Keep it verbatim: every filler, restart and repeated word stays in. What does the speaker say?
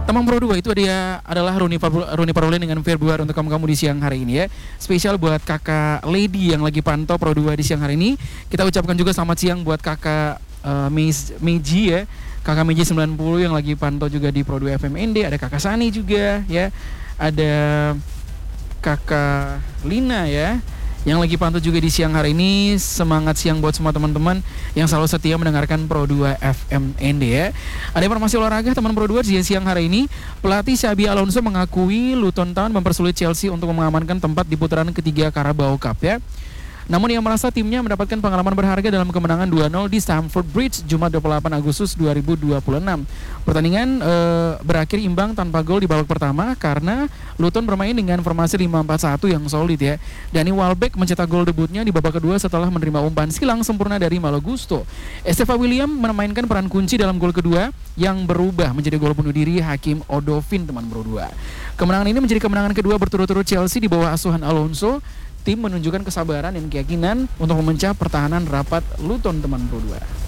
Teman Pro dua itu dia adalah Rooney Par- Rooney Parulin dengan Februari untuk kamu-kamu di siang hari ini ya. Spesial buat kakak Lady yang lagi pantau Pro dua di siang hari ini. Kita ucapkan juga selamat siang buat kakak uh, Mei- Meiji ya. Kakak Meiji sembilan puluh yang lagi pantau juga di Pro dua F M N D. Ada kakak Sani juga ya. Ada kakak Lina ya yang lagi pantau juga di siang hari ini. Semangat siang buat semua teman-teman yang selalu setia mendengarkan Pro dua F M N D ya. Ada informasi olahraga teman Pro dua di siang hari ini. Pelatih Xabi Alonso mengakui Luton Town mempersulit Chelsea untuk mengamankan tempat di putaran ketiga Carabao Cup ya. Namun ia merasa timnya mendapatkan pengalaman berharga dalam kemenangan dua nol di Stamford Bridge Jumat dua puluh delapan Agustus dua ribu dua puluh enam. Pertandingan e, berakhir imbang tanpa gol di babak pertama karena Luton bermain dengan formasi lima empat satu yang solid ya. Danny Welbeck mencetak gol debutnya di babak kedua setelah menerima umpan silang sempurna dari Malo Gusto. Estefa William memainkan peran kunci dalam gol kedua yang berubah menjadi gol bunuh diri Hakim Odofin teman Pro dua. Kemenangan ini menjadi kemenangan kedua berturut-turut Chelsea di bawah asuhan Alonso. Tim menunjukkan kesabaran dan keyakinan untuk memecah pertahanan rapat Luton teman Pro dua.